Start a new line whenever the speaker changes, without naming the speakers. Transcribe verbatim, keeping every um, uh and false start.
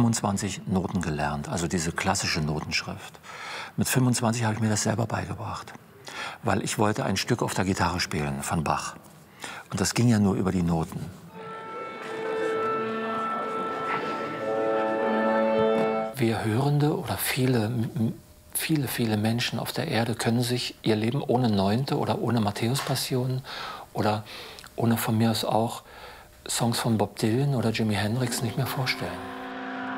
fünfundzwanzig Noten gelernt, also diese klassische Notenschrift. Mit fünfundzwanzig habe ich mir das selber beigebracht, weil ich wollte ein Stück auf der Gitarre spielen von Bach. Und das ging ja nur über die Noten. Wir Hörende oder viele, viele, viele Menschen auf der Erde können sich ihr Leben ohne Neunte oder ohne Matthäus-Passion oder ohne von mir aus auch Songs von Bob Dylan oder Jimi Hendrix nicht mehr vorstellen.